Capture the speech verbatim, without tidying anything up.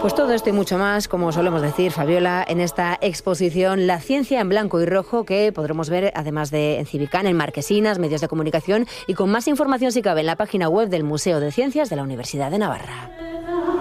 Pues todo esto y mucho más, como solemos decir, Fabiola, en esta exposición La ciencia en blanco y rojo, que podremos ver, además de en Civicán, en Marquesinas, medios de comunicación, y con más información, si cabe, en la página web del Museo de Ciencias de la Universidad de Navarra.